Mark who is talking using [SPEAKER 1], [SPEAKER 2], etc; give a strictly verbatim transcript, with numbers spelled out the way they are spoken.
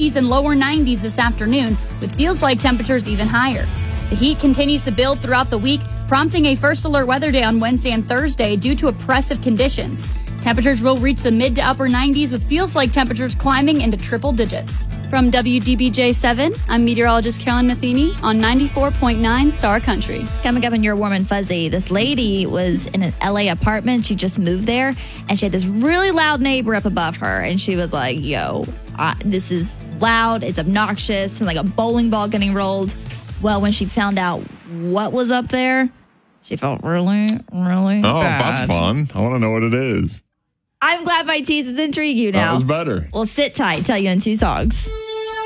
[SPEAKER 1] eighties and lower nineties this afternoon, with feels-like temperatures even higher. The heat continues to build throughout the week, prompting a first alert weather day on Wednesday and Thursday due to oppressive conditions. Temperatures will reach the mid to upper nineties, with feels-like temperatures climbing into triple digits. From W D B J seven, I'm meteorologist Carolyn Matheny on ninety-four point nine Star Country.
[SPEAKER 2] Coming up in Your Warm and Fuzzy, this lady was in an L A apartment. She just moved there, and she had this really loud neighbor up above her, and she was like, yo, uh, this is loud, it's obnoxious, and like a bowling ball getting rolled. Well, when she found out what was up there, she felt really, really
[SPEAKER 3] Oh,
[SPEAKER 2] bad.
[SPEAKER 3] that's fun. I want to know what it is.
[SPEAKER 2] I'm glad my teasers intrigue you now.
[SPEAKER 3] That was better.
[SPEAKER 2] Well, sit tight. Tell you in two songs.